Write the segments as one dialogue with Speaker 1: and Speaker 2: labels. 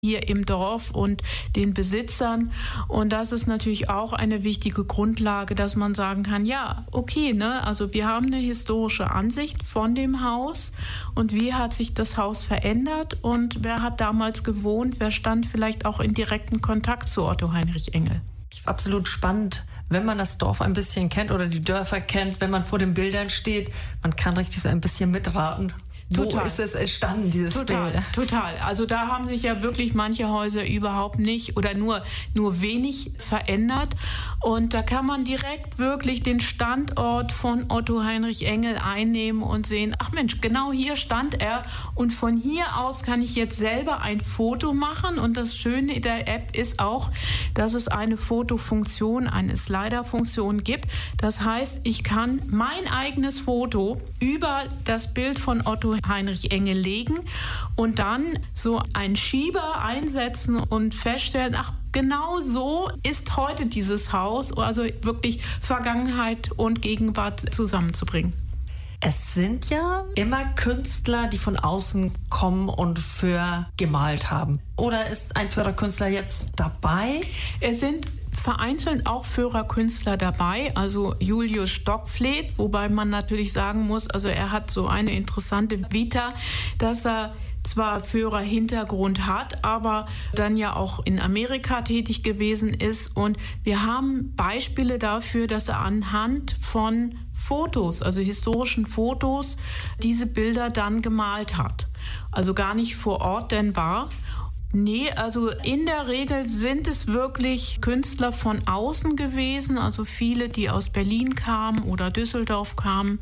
Speaker 1: hier im Dorf und den Besitzern. Und das ist natürlich auch eine wichtige Grundlage, dass man sagen kann, ja, okay, also wir haben eine historische Ansicht von dem Haus und wie hat sich das Haus verändert und wer hat damals gewohnt, wer stand vielleicht auch in direktem Kontakt zu Otto Heinrich Engel.
Speaker 2: Absolut spannend, wenn man das Dorf ein bisschen kennt oder die Dörfer kennt, wenn man vor den Bildern steht, man kann richtig so ein bisschen mitraten.
Speaker 1: Total.
Speaker 2: Wo ist es entstanden, dieses Bild?
Speaker 1: Total. Also da haben sich ja wirklich manche Häuser überhaupt nicht oder nur wenig verändert. Und da kann man direkt wirklich den Standort von Otto Heinrich Engel einnehmen und sehen, ach Mensch, genau hier stand er. Und von hier aus kann ich jetzt selber ein Foto machen. Und das Schöne der App ist auch, dass es eine Fotofunktion, eine Slider-Funktion gibt. Das heißt, ich kann mein eigenes Foto über das Bild von Otto Heinrich Engel legen und dann so einen Schieber einsetzen und feststellen, ach, genau so ist heute dieses Haus, also wirklich Vergangenheit und Gegenwart zusammenzubringen.
Speaker 2: Es sind ja immer Künstler, die von außen kommen und für gemalt haben. Oder ist ein Führerkünstler jetzt dabei?
Speaker 1: Es sind vereinzelt auch Führerkünstler dabei, also Julius Stockfleth, wobei man natürlich sagen muss, also er hat so eine interessante Vita, dass er zwar Führerhintergrund hat, aber dann ja auch in Amerika tätig gewesen ist. Und wir haben Beispiele dafür, dass er anhand von Fotos, also historischen Fotos, diese Bilder dann gemalt hat. Also gar nicht vor Ort denn war. Nee, also in der Regel sind es wirklich Künstler von außen gewesen, also viele, die aus Berlin kamen oder Düsseldorf kamen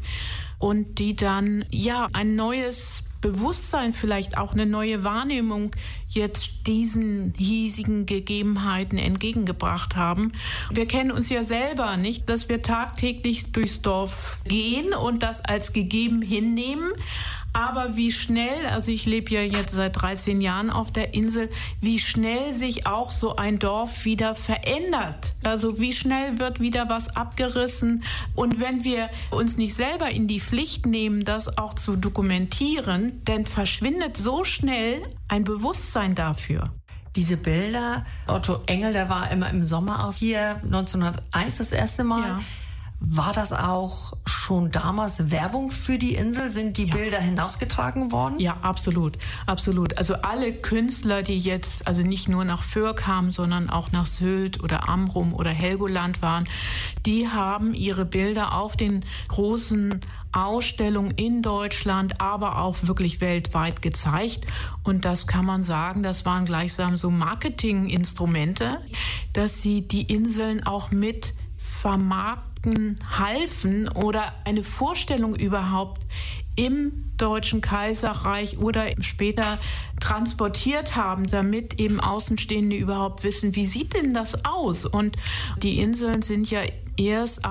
Speaker 1: und die dann ein neues Bewusstsein, vielleicht auch eine neue Wahrnehmung jetzt diesen hiesigen Gegebenheiten entgegengebracht haben. Wir kennen uns ja selber nicht, dass wir tagtäglich durchs Dorf gehen und das als gegeben hinnehmen. Aber wie schnell, also ich lebe ja jetzt seit 13 Jahren auf der Insel, wie schnell sich auch so ein Dorf wieder verändert. Also wie schnell wird wieder was abgerissen. Und wenn wir uns nicht selber in die Pflicht nehmen, das auch zu dokumentieren, dann verschwindet so schnell ein Bewusstsein dafür.
Speaker 2: Diese Bilder, Otto Engel, der war immer im Sommer auf hier, 1901 das erste Mal. Ja. War das auch schon damals Werbung für die Insel? Sind die Bilder hinausgetragen worden?
Speaker 1: Ja, absolut, absolut. Also alle Künstler, die jetzt also nicht nur nach Föhr kamen, sondern auch nach Sylt oder Amrum oder Helgoland waren, die haben ihre Bilder auf den großen Ausstellungen in Deutschland, aber auch wirklich weltweit gezeigt. Und das kann man sagen, das waren gleichsam so Marketinginstrumente, dass sie die Inseln auch mit vermarkten halfen oder eine Vorstellung überhaupt im Deutschen Kaiserreich oder später transportiert haben, damit eben Außenstehende überhaupt wissen, wie sieht denn das aus? Und die Inseln sind ja erst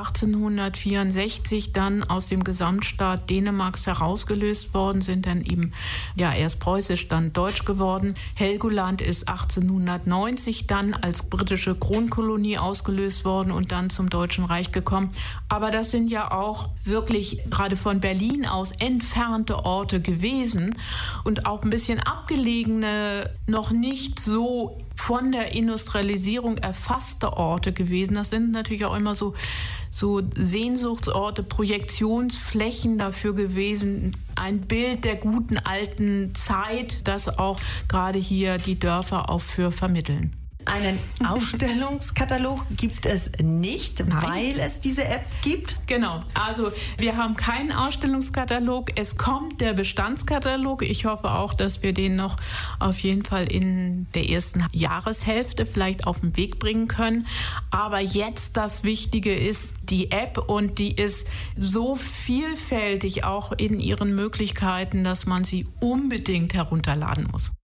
Speaker 1: 1864 dann aus dem Gesamtstaat Dänemarks herausgelöst worden, sind dann eben erst preußisch, dann deutsch geworden. Helgoland ist 1890 dann als britische Kronkolonie ausgelöst worden und dann zum Deutschen Reich gekommen. Aber das sind ja auch wirklich gerade von Berlin aus entfernte Orte gewesen und auch ein bisschen abgelegene, noch nicht so von der Industrialisierung erfasste Orte gewesen. Das sind natürlich auch immer so Sehnsuchtsorte, Projektionsflächen dafür gewesen. Ein Bild der guten alten Zeit, das auch gerade hier die Dörfer auf Föhr vermitteln.
Speaker 2: Einen Ausstellungskatalog gibt es nicht, weil es diese App gibt?
Speaker 1: Genau, also wir haben keinen Ausstellungskatalog. Es kommt der Bestandskatalog. Ich hoffe auch, dass wir den noch auf jeden Fall in der ersten Jahreshälfte vielleicht auf den Weg bringen können. Aber jetzt das Wichtige ist die App und die ist so vielfältig auch in ihren Möglichkeiten, dass man sie unbedingt herunterladen muss.